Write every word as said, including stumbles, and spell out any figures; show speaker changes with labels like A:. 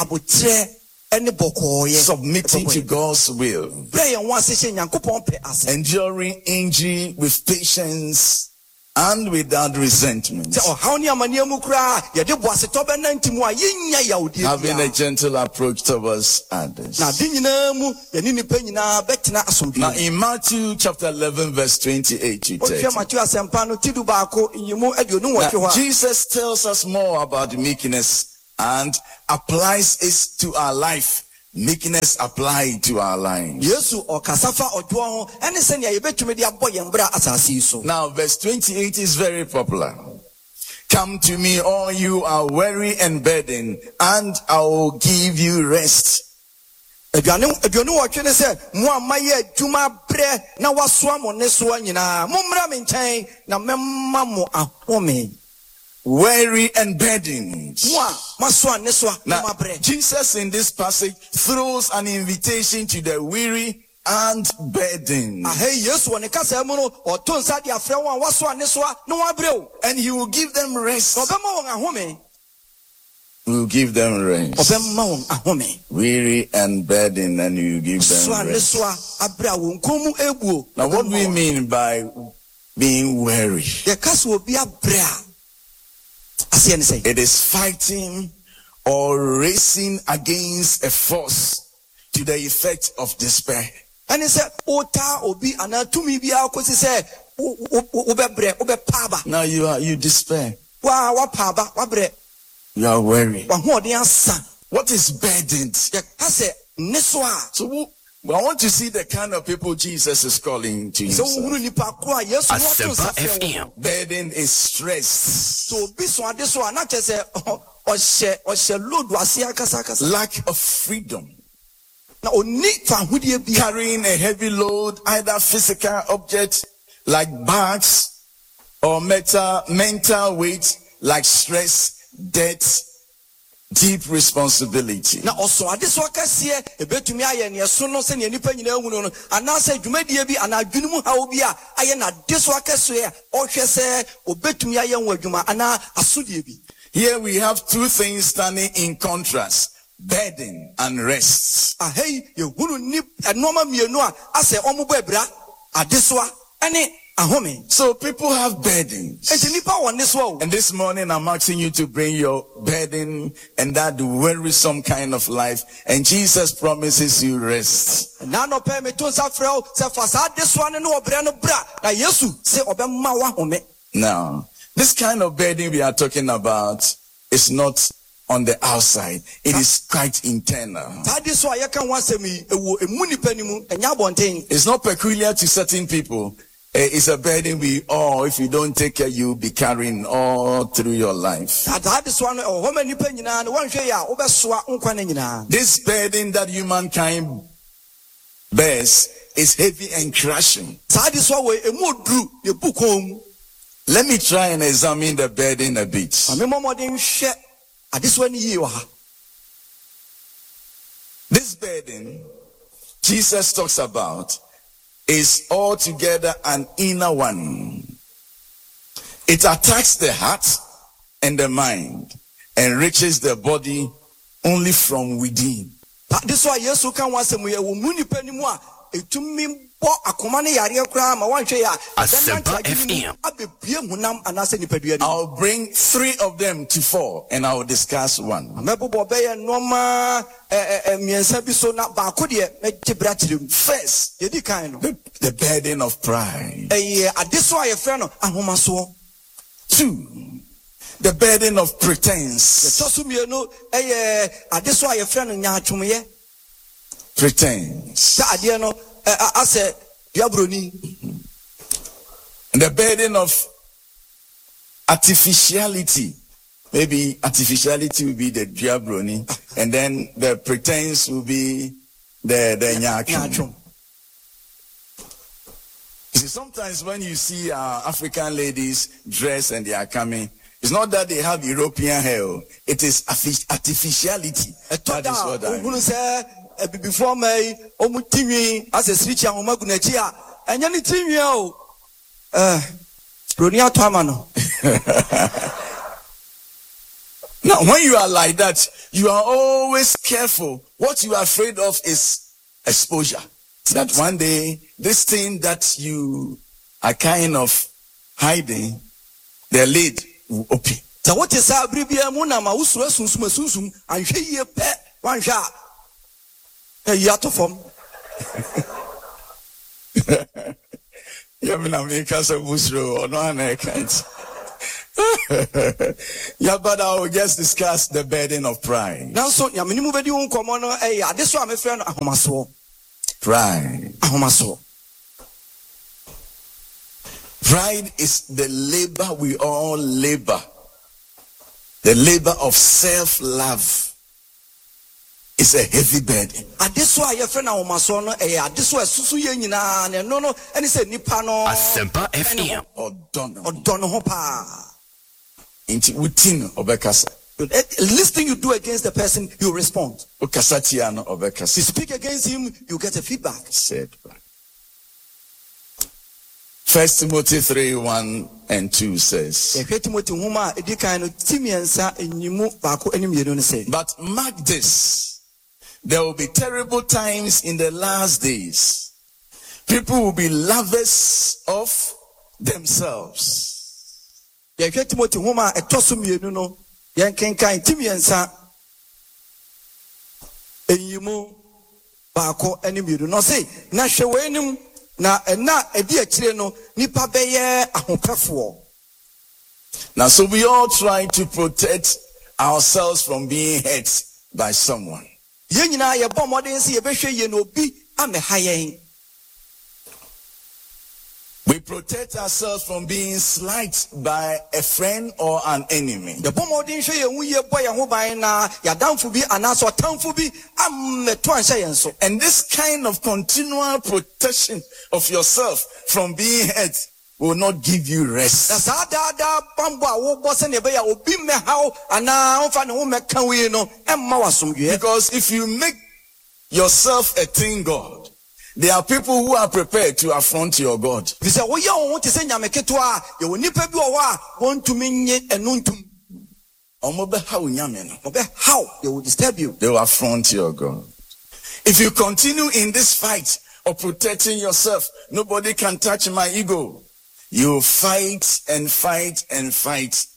A: submitting to God's will, enduring injury with patience and without resentment, having a gentle approach towards others. Now in Matthew chapter eleven verse twenty-eight to thirty, now, Jesus tells us more about meekness and applies it to our life. Meekness applied to our lives. Now, verse twenty-eight is very popular. Come to me, all you are weary and burdened, and I will give you rest. Weary and burdened. Now, Jesus in this passage throws an invitation to the weary and burdened. And he will give them rest. He will give them rest. Weary and burdened, and he will give them rest. Now, what do we mean by being weary? It is fighting or racing against a force to the effect of despair. And he said, now you are you despair. You are weary. What is burdened? So well, I want to see the kind of people Jesus is calling to himself. Burden is stress. Lack of freedom. Carrying a heavy load, either physical object like bags or mental, mental weight like stress, debt, deep responsibility. Now also adiswaka here ebetumi aye ne so no se ne nipa nyina ehunu no anase dwumadie bi ana adwunumu hawo bi a aye na adiswaka so e ohwe se obetumi aye nwa adwuma ana asodie bi. Here we have two things standing in contrast: burden and rest. Ahei yehunu ni enoma mienu a ase omubo ebra adiswa ene. So people have burdens. And this morning I'm asking you to bring your burden and that wearisome kind of life, and Jesus promises you rest. Now, this kind of burden we are talking about is not on the outside. It is quite internal. It's not peculiar to certain people. It's a burden we all, if you don't take care, you'll be carrying all through your life. This burden that humankind bears is heavy and crushing. Let me try and examine the burden a bit. This burden Jesus talks about is altogether an inner one. It attacks the heart and the mind and reaches the body only from within. This why Jesus can want some way muni penimwa etumi bo akoma ne yare kra ma wanhwe ya
B: Asempa F M.
A: I'll bring three of them to four and I'll discuss one. First, the, the burden of pride. Two, the burden of pretense. Pretense. The burden of artificiality. Maybe artificiality will be the diabroni, and then the pretense will be the the nyachum. You see, sometimes when you see uh, African ladies dress and they are coming, it's not that they have European hair. It is artificiality. That is what I mean. Before me, omutimi as a switch and omagunachia, and yani timio, uh, Ronia Tamano. Now, when you are like that, You are always careful. What you are afraid of is exposure. That one day, this thing that you are kind of hiding, the lid will open.
B: So what is our bribia munama usura sunsum sunsum and she ye pe one shot. A yato form.
A: You mean America so musro or no I can't. Yeah, but I will just discuss the burden of pride.
B: Now so ya minimu bedi un komono eh this one my friend ahomaso.
A: Pride.
B: Ahomaso.
A: Pride is the labor we all labor. The labor of self-love is a heavy burden.
B: This why your friend ahomaso no eh this why susu ye nyina na no no any say nipa no
C: Asempa F M
A: Odono
B: odono ho pa.
A: Inti utin obekasa.
B: Listening you do against the person, you respond.
A: Okasatiano obekasa.
B: You speak against him, you get a feedback.
A: Said back. First Timothy three, one and two says,
B: But
A: mark this, there will be terrible times in the last days. People will be lovers of themselves.
B: Timothy Huma etosumienu no yenkenkan timiensa enyimu baako enimiru no say na hwewenim na na edi akire no nipa beye ahopefo.
A: Now so we all try to protect ourselves from being hurt by someone.
B: Yen nyina ye bɔ mmɔden se ye behwe ye no obi ameha yen.
A: We protect ourselves from being slighted by a friend or an enemy.
B: The bomodin show you ye boy and by na ya downful be and also townful be am so.
A: And this kind of continual protection of yourself from being hurt will not give you rest.
B: That's how that bamboo wo boss and be obi me how and now fan who me can we no emma wasum.
A: Because if you make yourself a thing God, there are people who are prepared to affront your God.
B: We say, "Oh, you want to say nyameketwa? You will nipa bi owa want to minye enuntum."
A: Omobe how nyame no.
B: Obe how they will disturb you.
A: They will affront your God. If you continue in this fight of protecting yourself, nobody can touch my ego. You fight and fight and fight